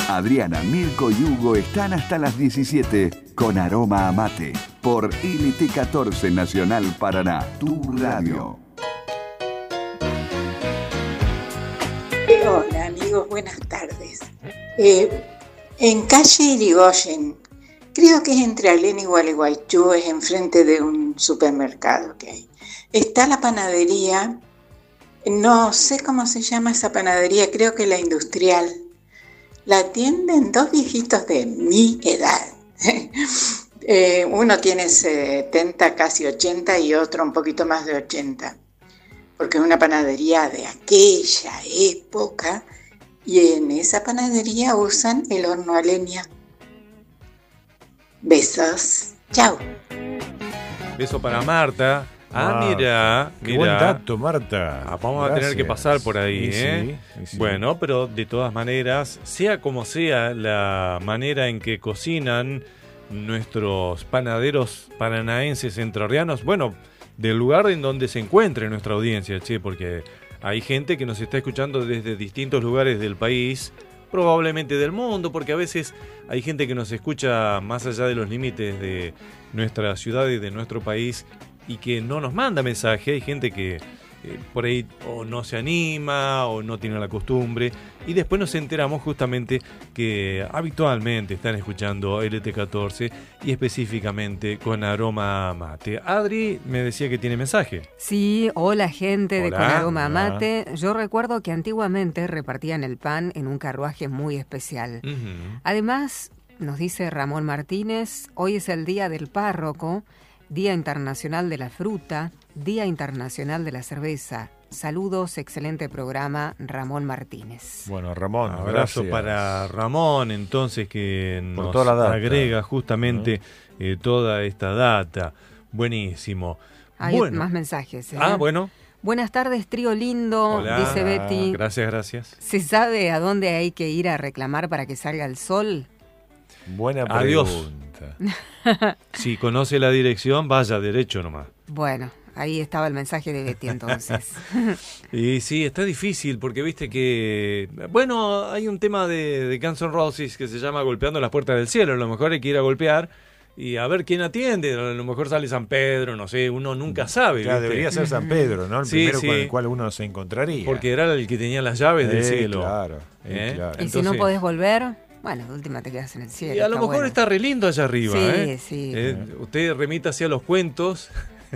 Adriana, Mirko y Hugo están hasta las 17 con Aroma a Mate por LT14 Nacional Paraná, tu radio. Hola amigos, buenas tardes. En calle Irigoyen, creo que es entre Alén y Gualeguaychú, es enfrente de un supermercado que hay. Está la panadería, no sé cómo se llama esa panadería, creo que la Industrial. La atienden dos viejitos de mi edad. Uno tiene 70, casi 80 y otro un poquito más de 80. Porque es una panadería de aquella época y en esa panadería usan el horno a leña. Besos. Chau. Beso para Marta. Mira. Qué buen dato, Marta. Vamos Gracias. a tener que pasar por ahí, Sí. Bueno, pero de todas maneras, sea como sea la manera en que cocinan nuestros panaderos paranaenses entrerrianos, bueno, del lugar en donde se encuentre nuestra audiencia, porque hay gente que nos está escuchando desde distintos lugares del país, probablemente del mundo, porque a veces hay gente que nos escucha más allá de los límites de nuestra ciudad y de nuestro país y que no nos manda mensaje. Hay gente que por ahí o no se anima o no tiene la costumbre, y después nos enteramos justamente que habitualmente están escuchando LT14 y específicamente con Aroma a Mate. Adri me decía que tiene mensaje. Sí, hola gente de Hola. Con Aroma a Hola. Mate. Yo recuerdo que antiguamente repartían el pan en un carruaje muy especial. Además, nos dice Ramón Martínez, hoy es el Día del Párroco, Día Internacional de la Fruta, Día Internacional de la Cerveza. Saludos, excelente programa, Ramón Martínez. Bueno, Ramón, Abrazo gracias. para Ramón, entonces, que Por nos toda la data. agrega justamente toda esta data. Buenísimo. Hay Bueno. más mensajes. Bueno. Buenas tardes, trío lindo, Hola. dice Betty. Gracias. ¿Se sabe a dónde hay que ir a reclamar para que salga el sol? Buena Adiós. pregunta. Si conoce la dirección, vaya derecho nomás. Bueno, ahí estaba el mensaje de Betty entonces. Y sí, está difícil porque viste que... Bueno, hay un tema de Guns N' Roses que se llama Golpeando las Puertas del Cielo. A lo mejor hay que ir a golpear y a ver quién atiende. A lo mejor sale San Pedro, no sé, uno nunca sabe. Claro, ¿viste? debería ser San Pedro, ¿no? El Sí, primero sí. con el cual uno se encontraría. Porque era el que tenía las llaves del cielo. Claro, Y Entonces, si no podés volver, bueno, de última te quedas en el cielo. y a lo mejor bueno. está re lindo allá arriba. Sí, sí. Usted remita hacia los cuentos.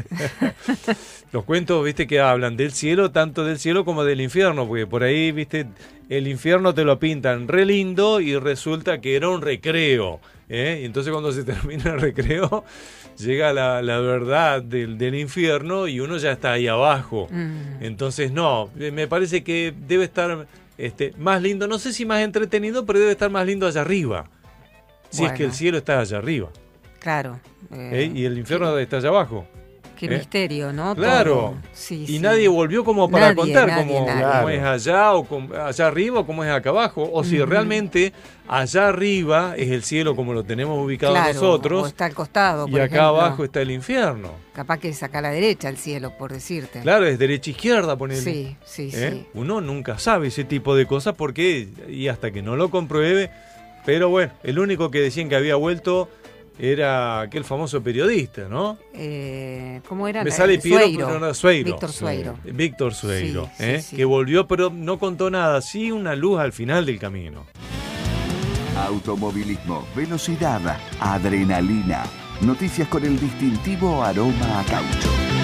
Los cuentos, viste, que hablan del cielo, tanto del cielo como del infierno, porque por ahí, viste, el infierno te lo pintan re lindo y resulta que era un recreo. Y entonces cuando se termina el recreo, llega la verdad del infierno y uno ya está ahí abajo. Entonces, no, me parece que debe estar más lindo, no sé si más entretenido, pero debe estar más lindo allá arriba. Si es que el cielo está allá arriba. Claro. Y el infierno está allá abajo. Qué misterio, ¿no? Claro. Todo. Sí, y sí. nadie volvió como para contar cómo Claro. es allá o allá arriba o cómo es acá abajo. O si realmente allá arriba es el cielo como lo tenemos ubicado Claro, nosotros. o está al costado, Y por acá ejemplo. abajo está el infierno. Capaz que es acá a la derecha el cielo, por decirte. Claro, es derecha-izquierda, ponele. Sí, sí, sí. Uno nunca sabe ese tipo de cosas porque, y hasta que no lo compruebe. Pero bueno, el único que decían que había vuelto era aquel famoso periodista, ¿no? ¿Cómo era? Me sale Piero, Sueiro. pero no, Sueiro. Víctor Sueiro. Víctor Sueiro, Sí, sí, sí. que volvió, pero no contó nada, sí una luz al final del camino. Automovilismo, velocidad, adrenalina. Noticias con el distintivo aroma a caucho.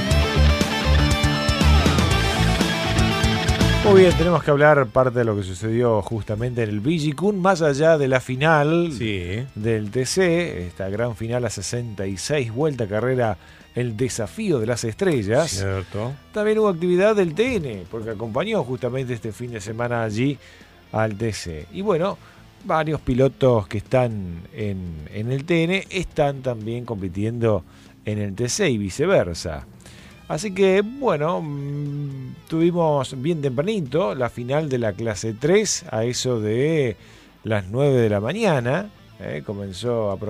Muy bien, tenemos que hablar parte de lo que sucedió justamente en el Vigicún, más allá de la final del TC, esta gran final a 66 vuelta carrera, el desafío de las estrellas. Cierto. También hubo actividad del TN, porque acompañó justamente este fin de semana allí al TC. Y bueno, varios pilotos que están en el TN están también compitiendo en el TC y viceversa. Así que, bueno, tuvimos bien tempranito la final de la clase 3 a eso de las 9 de la mañana. Comenzó a